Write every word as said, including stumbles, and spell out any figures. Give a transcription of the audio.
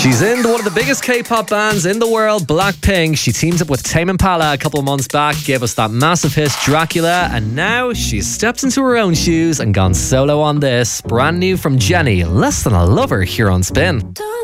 She's in one of the biggest K-pop bands in the world, Blackpink. She teamed up with Tame Impala a couple of months back, gave us that massive hit Dracula, and now she's stepped into her own shoes and gone solo on this. Brand new from Jennie, Less Than a Lover, here on Spin.